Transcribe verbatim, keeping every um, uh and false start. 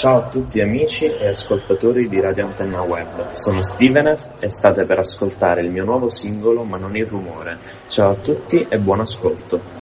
Ciao a tutti amici e ascoltatori di Radio Antenna Web, sono Stevenef e state per ascoltare il mio nuovo singolo Ma non il rumore. Ciao a tutti e buon ascolto.